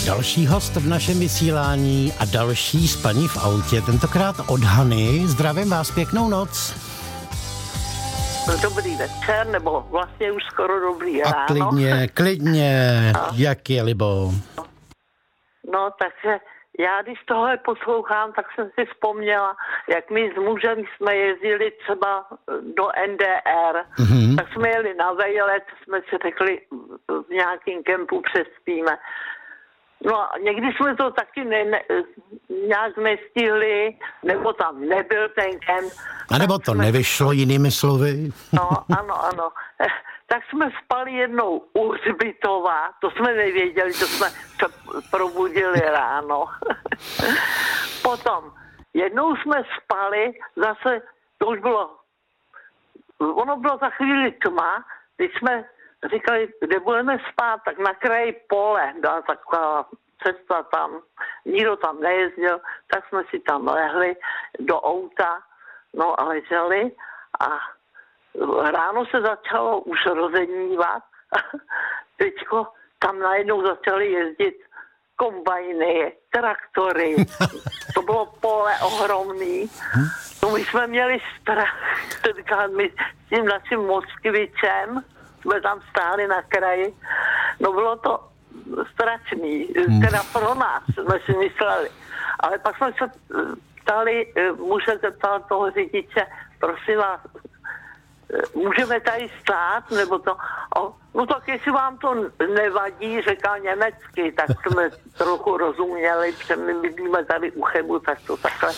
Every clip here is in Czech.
Další host v našem vysílání a další spaní v autě, tentokrát od Hany. Zdravím vás, pěknou noc. Dobrý večer, nebo vlastně už skoro dobrý ráno. A klidně, jak je libo. No, takže já když tohle poslouchám, tak jsem si vzpomněla, jak my s mužem jsme jezdili třeba do NDR, tak jsme jeli na vejlet, jsme si řekli, v nějakém kempu přespíme. No a někdy jsme to taky nějak nestihli, nebo tam nebyl ten kemp. A nebo to nevyšlo jinými slovy. No, ano. Tak jsme spali jednou u hřbitova, to jsme nevěděli, to jsme se probudili ráno. Potom jednou jsme spali, zase to už bylo, ono bylo za chvíli tma, když jsme říkali, kde budeme spát, tak na kraji pole, byla taková cesta tam, nikdo tam nejezdil, tak jsme si tam lehli do auta, no a leželi a ráno se začalo už rozednívat. Teďko tam najednou začaly jezdit kombajny, traktory. To bylo pole ohromný. No my jsme měli strach. My s tím naším Moskvičem jsme tam stáli na kraji. No bylo to strašný. Teda pro nás jsme si mysleli. Ale pak jsme se ptali, muže zeptal toho řidiče, prosím vás, můžeme tady stát, nebo to, no tak jestli vám to nevadí, říkal německy, tak jsme trochu rozuměli, protože my bydlíme tady u Chebu, tak to takhle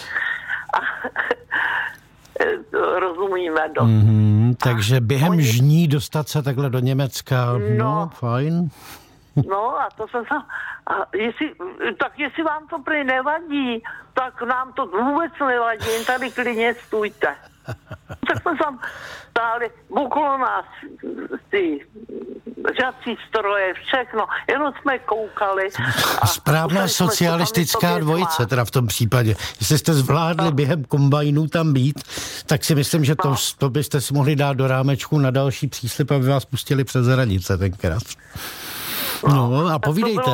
rozumíme dost. Takže během žní dostat se takhle do Německa, no fajn. No a to jsem se... jestli vám to prý nevadí, tak nám to vůbec nevadí, jen tady klidně stůjte. Tak jsme tam stáli, okolo nás ty žací stroje, všechno, jenom jsme koukali. Správná socialistická dvojice, teda v tom případě. Jestli jste zvládli během kombajnů tam být, tak si myslím, že to byste si mohli dát do rámečku na další příslib, aby vás pustili přes hranice tenkrát. No a povídejte.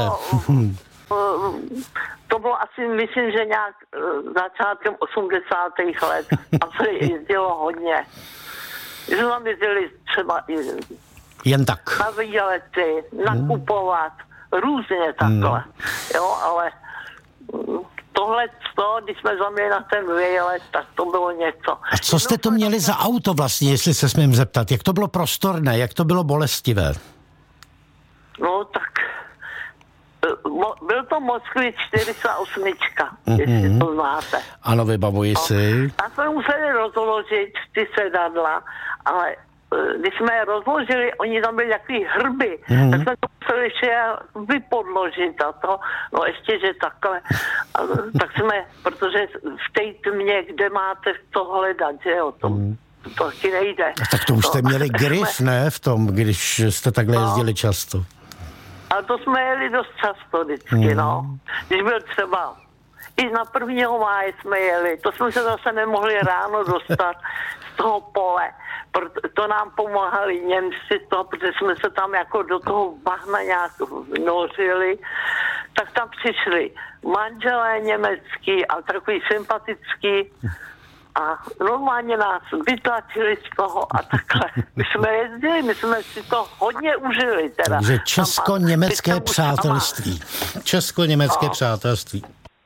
To bylo asi, myslím, že nějak začátkem 80. let a se jezdilo hodně. My jsme tam jezdili třeba jen tak. Na výlety, nakupovat, různě takhle. Jo, ale tohle, když jsme zaměli na ten výlet, tak to bylo něco. A co jste to měli za auto vlastně, jestli se smím zeptat? Jak to bylo prostorné, jak to bylo bolestivé? No tak byl to Moskvič 408, jestli to znáte. Ano, vybavuji si. A jsme museli rozložit ty sedadla, ale když jsme je rozložili, oni tam byli takový hrby, tak jsme to museli ještě vypodložit a to, no ještě, že takhle. Tak jsme, protože v té tmě, kde máte to hledat, že jo, to taky nejde. A tak to už jste měli grif, ne, v tom, když jste takhle jezdili často. Ale to jsme jeli dost často vždycky, no. Když byl třeba, i na 1. máje jsme jeli, to jsme se zase nemohli ráno dostat z toho pole. To nám pomáhali Němci, protože jsme se tam jako do toho bahna nějak nořili, tak tam přišli manželé německý a takový sympatický a normálně nás vytlačili z toho a takhle. My jsme jezdili, my jsme si to hodně užili teda. Takže česko-německé přátelství. Česko-německé přátelství.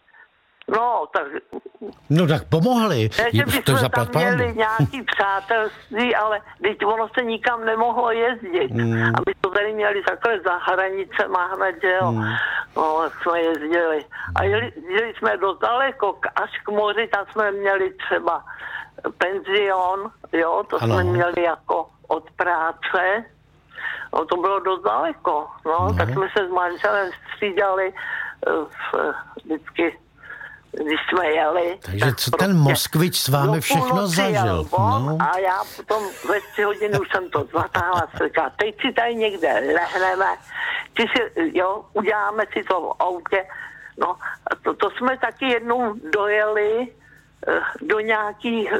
No tak pomohli. Ne, že bychom tam měli nějaký přátelství, ale teď ono se nikam nemohlo jezdit. A my to tady měli takhle za hranicema hned, že jo. No, jsme jezdili. A jeli jsme dost daleko, až k moři, tam jsme měli třeba penzion, jo, to jsme měli jako od práce. No, to bylo dost daleko, no. Tak jsme se s manželem střídali vždycky, když jsme jeli. Takže co ten Moskvič s vámi všechno zažil? No. A já potom ve 3 hodiny už jsem to zatáhla, říkala, teď si tady někde lehneme, uděláme si to v autě. No, to jsme taky jednou dojeli do nějakých,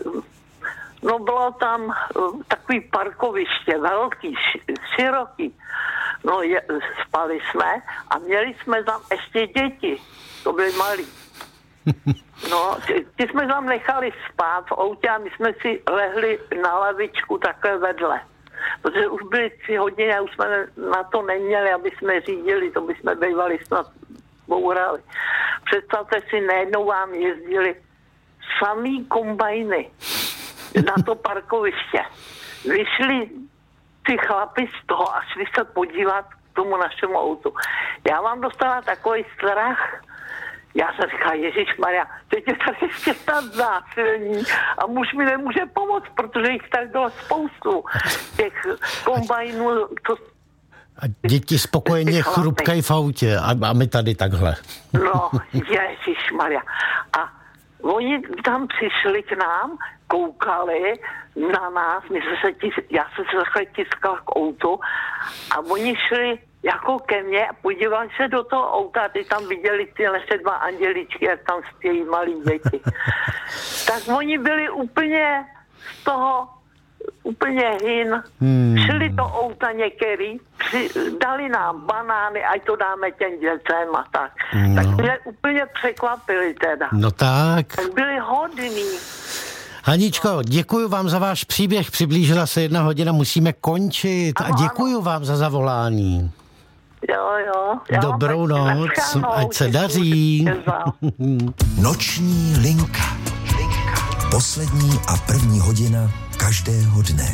no bylo tam takový parkoviště, velký, široký. No, spali jsme a měli jsme tam ještě děti. To byly malí. No, ty jsme tam nechali spát v autě a my jsme si lehli na lavičku takhle vedle. Protože už byly 3 hodiny a už jsme na to neměli, aby jsme řídili, to by jsme bývali snad bourali. Představte si, najednou vám jezdili samý kombajny na to parkoviště. Vyšli ty chlapi z toho a šli se podívat k tomu našemu autu. Já vám dostala takový strach. Já jsem říkala, ježišmarja, teď je tady ještě ta zásilní a muž mi nemůže pomoct, protože jich tak bylo spoustu. Těch kombajnů, a děti spokojeně chrupkají v autě a my tady takhle. No, ježišmarja. A oni tam přišli k nám, koukali na nás, já jsem se takhle tiskala k autu a oni šli jako ke mně a podívali se do toho auta a ty tam viděli ty naše 2 anděličky, jak tam spějí malí děti. Tak oni byli úplně z toho úplně hin. Šli do auta některý, dali nám banány, ať to dáme těm dětem a tak. No. Tak mě úplně překvapili teda. No tak. Tak byli hodní. Haničko, děkuji vám za váš příběh. Přiblížila se 1 hodina, musíme končit. A děkuji vám za zavolání. Jo. Dobrou noc, ať se daří. Noční linka. Poslední a první hodina každého dne.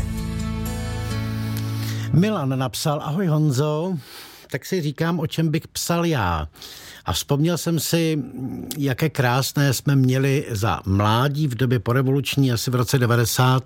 Milan napsal, ahoj Honzo, tak si říkám, o čem bych psal já. A vzpomněl jsem si, jaké krásné jsme měli za mládí v době porevoluční, asi v roce 90,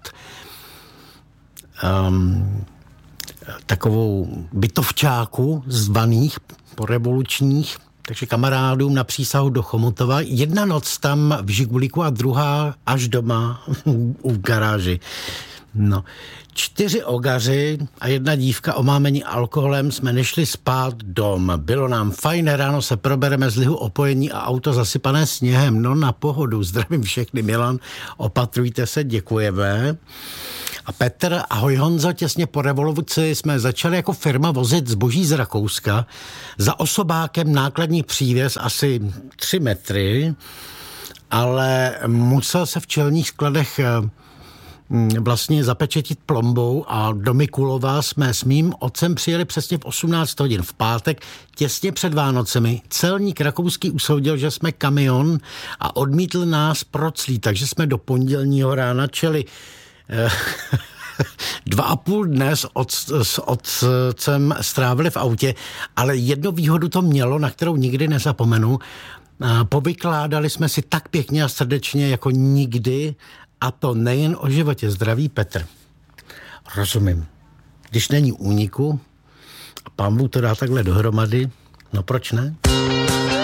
takovou bytovčáku zvaných porevolučních, takže kamarádům na přísahu do Chomutova. 1 noc tam v Žigulíku a 2 až doma v garáži. No, 4 ogaři a 1 dívka omámení alkoholem jsme nešli spát dom. Bylo nám fajn, ráno se probereme z lihu opojení a auto zasypané sněhem. No na pohodu, zdravím všechny, Milan, opatrujte se, děkujeme. A Petr, ahoj Honzo, těsně po revoluci jsme začali jako firma vozit zboží z Rakouska za osobákem nákladní přívěs asi 3 metry, ale musel se v čelních skladech vlastně zapečetit plombou a do Mikulova jsme s mým otcem přijeli přesně v 18 hodin v pátek, těsně před Vánocemi. Celník rakouský usoudil, že jsme kamion a odmítl nás proclít, takže jsme do pondělního rána čeli 2,5 dne s otcem strávili v autě, ale jednu výhodu to mělo, na kterou nikdy nezapomenu. Povykládali jsme si tak pěkně a srdečně jako nikdy, a to nejen o životě. Zdraví Petr. Rozumím. Když není úniku a pán Bůh to dá takhle dohromady, no proč ne?